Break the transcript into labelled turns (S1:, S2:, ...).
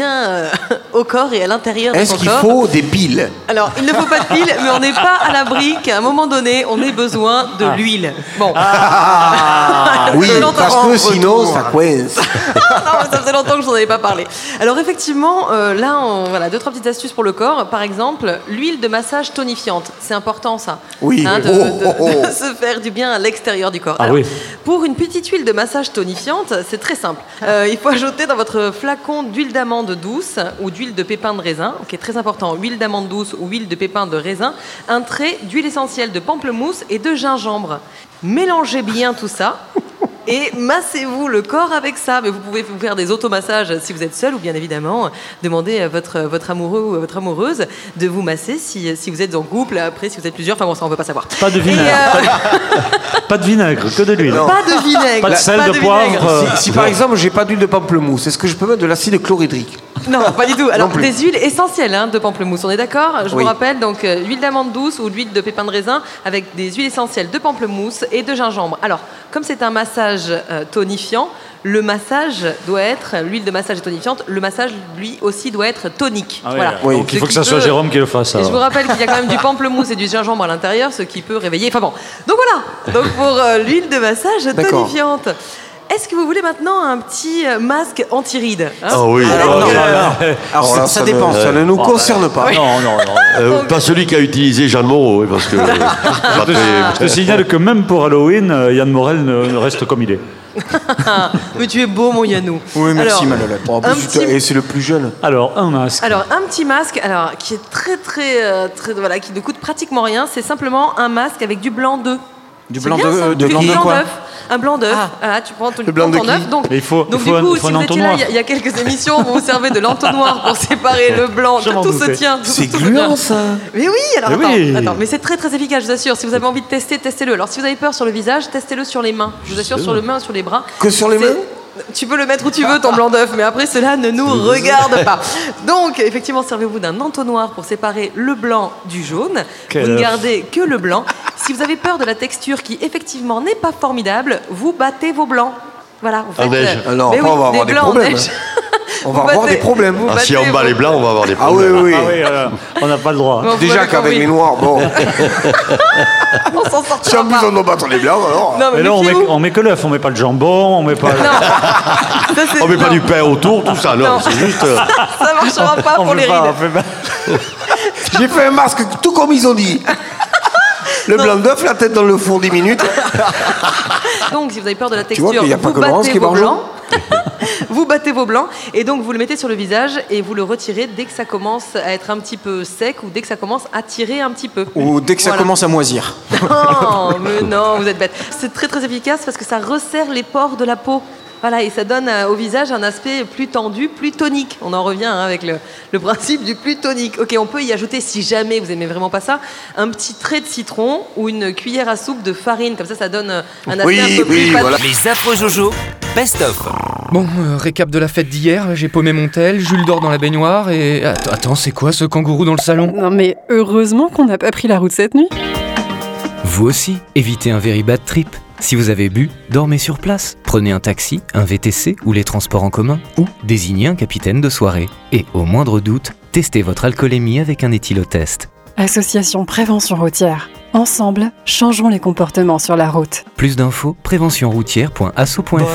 S1: au corps et à l'intérieur de son corps.
S2: Est-ce qu'il faut des piles?
S1: Alors, il ne faut pas de piles, mais on n'est pas à l'abri qu'à un moment donné, on ait besoin de l'huile. Bon.
S2: Oui, parce que sinon, ça coince.
S1: Non, ça faisait longtemps que je n'en avais pas parlé. Alors, effectivement, là, voilà, 2-3 petites astuces pour le corps. Par exemple, l'huile de massage tonifiante. C'est important, ça.
S2: Oui.
S1: De se faire du bien à l'extérieur du corps. Alors,
S3: oui.
S1: pour une petite huile de massage tonifiante, c'est très simple. Il faut ajouter dans votre flacon d'huile d'amande douce ou d'huile de pépins de raisin, ok, très important, huile d'amande douce ou huile de pépins de raisin, un trait d'huile essentielle de pamplemousse et de gingembre. Mélangez bien tout ça et massez-vous le corps avec ça. Mais vous pouvez vous faire des automassages si vous êtes seul ou bien évidemment demander à votre amoureux ou à votre amoureuse de vous masser si vous êtes en couple. Après, si vous êtes plusieurs, enfin bon, ça on ne peut pas savoir.
S3: Pas de vinaigre. Pas de vinaigre, que de l'huile.
S1: Pas de vinaigre.
S3: Pas de sel, de poivre.
S2: Si par exemple, j'ai pas d'huile de pamplemousse, est-ce que je peux mettre de l'acide chlorhydrique?
S1: Non, pas du tout. Alors,
S2: Non plus.
S1: des huiles essentielles de pamplemousse, on est d'accord? Je vous rappelle, donc, huile d'amande douce ou l'huile de pépins de raisin avec des huiles essentielles de pamplemousse et de gingembre. Alors, comme c'est un massage tonifiant, le massage doit être, l'huile de massage est tonifiante, le massage, lui aussi, doit être tonique.
S3: Ah oui,
S1: voilà.
S2: oui.
S3: Donc il faut que ça soit Jérôme qui le fasse.
S1: Et je vous rappelle qu'il y a quand même du pamplemousse et du gingembre à l'intérieur, ce qui peut réveiller. Enfin bon. Donc voilà. Donc pour l'huile de massage tonifiante. Est-ce que vous voulez maintenant un petit masque anti-rides
S4: Ah oui.
S2: Alors là, ça dépend, ça ne nous concerne pas.
S3: Non.
S4: Pas celui qu'a utilisé Jeanne Moreau, parce que.
S3: Je te signale que même pour Halloween, Yann Morel ne reste comme il est.
S1: Mais tu es beau, mon Yannou.
S2: Oui, merci,
S1: Alors,
S2: Manolette. Oh,
S1: un
S2: putain,
S1: petit-
S2: et c'est le plus jeune.
S3: Alors, un masque.
S1: Alors, un petit masque, alors, qui est très, voilà, qui ne coûte pratiquement rien. C'est simplement un masque avec du blanc d'œuf.
S2: Du
S1: C'est
S2: blanc
S1: bien, ça.
S2: de
S1: Du
S2: qui?
S1: blanc
S2: Quoi?
S1: d'œuf. Un blanc d'œuf. Ah, tu prends
S2: Le blanc de
S1: ton
S2: qui?
S1: œuf. Donc,
S3: Mais il faut-
S1: donc
S3: il
S1: du
S3: faut
S1: coup,
S3: un
S1: si vous étiez là,
S3: entonnoir.
S1: il y a quelques émissions où vous servez de l'entonnoir pour séparer le blanc.
S3: Je m'en
S1: Tout se
S3: doutais.
S1: tient.
S2: C'est
S1: tout se
S2: gluant,
S1: tient.
S2: ça.
S1: Mais oui, alors
S3: Mais
S1: attends,
S3: oui.
S1: attends, mais c'est très très efficace, je vous assure. Si vous avez envie de tester, testez-le. Alors si vous avez peur sur le visage, testez-le sur les mains. Je vous assure, sur les mains, sur les bras.
S2: Que sur les
S1: C'est-
S2: mains?
S1: Tu peux le mettre où tu veux, ton blanc d'œuf, mais après cela ne nous regarde pas. Donc, effectivement, servez-vous d'un entonnoir pour séparer le blanc du jaune.
S3: Quel
S1: Vous ne
S3: œuf.
S1: gardez que le blanc. Si vous avez peur de la texture qui, effectivement, n'est pas formidable, vous battez vos blancs. Voilà, vous
S4: En neige.
S2: Alors,
S1: mais
S2: après, on va avoir des
S1: blancs en
S2: problèmes.
S1: neige.
S2: On va
S1: Vous
S2: avoir
S1: battez-
S2: des problèmes.
S1: vous
S4: Ah, si on
S1: battez
S4: bat les
S1: vos-
S4: blancs, on va avoir des
S2: Ah oui,
S4: problèmes.
S2: oui.
S3: Ah oui, on n'a pas le droit.
S1: Bon, vous
S2: Déjà
S1: l'avez
S2: qu'avec
S1: compris.
S2: les noirs, bon.
S1: On s'en
S2: Si
S1: sortira
S2: en plus
S1: pas.
S2: on doit battre les blancs, alors.
S1: Non,
S3: Mais là,
S1: méfiez-vous.
S3: on met que l'œuf, on met pas le jambon, on met pas.
S1: Ça, c'est-
S4: On met pas
S1: non.
S4: du pain autour, tout ça, non,
S1: Non.
S4: c'est juste.
S1: Ça marchera pas
S3: On
S1: pour
S3: fait
S1: les
S3: pas,
S1: rides.
S3: on fait pas.
S2: J'ai fait un masque tout comme ils ont dit. Le blanc d'œuf, la tête dans le four 10 minutes.
S1: Donc, si vous avez peur de la
S2: vois
S1: texture,
S2: qu'il y a pas
S1: vous
S2: que Laurence
S1: battez
S2: qui est
S1: vos
S2: barjot.
S1: blancs. Vous battez vos blancs et donc vous le mettez sur le visage et vous le retirez dès que ça commence à être un petit peu sec ou dès que ça commence à tirer un petit peu.
S5: Ou dès que ça
S1: Voilà.
S5: commence à moisir.
S1: Non, mais non, vous êtes bête. C'est très très efficace parce que ça resserre les pores de la peau. Voilà, et ça donne au visage un aspect plus tendu, plus tonique. On en revient avec le principe du plus tonique. Ok, on peut y ajouter, si jamais vous aimez vraiment pas ça, un petit trait de citron ou une cuillère à soupe de farine. Comme ça donne un aspect
S2: Oui,
S1: un peu
S2: oui,
S1: plus
S2: voilà.
S6: Les affreux Jojo, best-of.
S5: Bon, récap de la fête d'hier, j'ai paumé mon tel, Jules dort dans la baignoire et... Attends, c'est quoi ce kangourou dans le salon?
S7: Non mais heureusement qu'on n'a pas pris la route cette nuit.
S6: Vous aussi, évitez un very bad trip. Si vous avez bu, dormez sur place. Prenez un taxi, un VTC ou les transports en commun ou désignez un capitaine de soirée. Et au moindre doute, testez votre alcoolémie avec un éthylotest.
S7: Association Prévention Routière. Ensemble, changeons les comportements sur la route.
S6: Plus d'infos, préventionroutière.asso.fr.